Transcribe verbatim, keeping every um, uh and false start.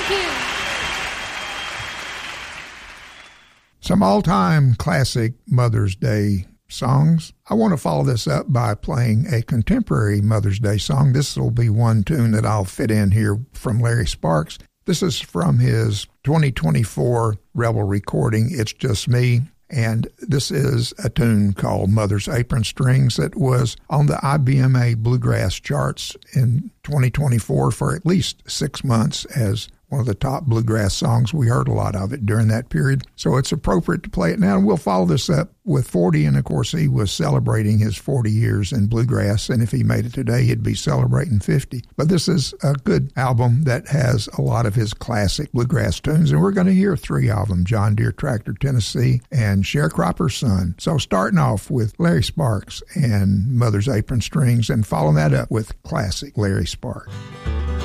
Thank you. Some all-time classic Mother's Day songs. I want to follow this up by playing a contemporary Mother's Day song. This will be one tune that I'll fit in here from Larry Sparks. This is from his twenty twenty-four Rebel recording, It's Just Me. And this is a tune called Mother's Apron Strings that was on the I B M A Bluegrass charts in twenty twenty-four for at least six months as one of the top bluegrass songs. We heard a lot of it during that period. So it's appropriate to play it now. And we'll follow this up with forty. And of course, he was celebrating his forty years in bluegrass. And if he made it today, he'd be celebrating fifty. But this is a good album that has a lot of his classic bluegrass tunes. And we're going to hear three of them: John Deere Tractor, Tennessee, and Sharecropper's Son. So starting off with Larry Sparks and Mother's Apron Strings, and following that up with classic Larry Sparks.